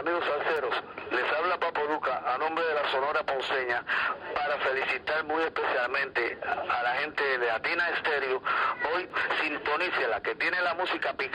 amigos salseros, les habla Papo Luca a nombre de la Sonora Ponceña para felicitar muy especialmente a la gente de Latina Estéreo. Hoy sintonice la que tiene la música picante.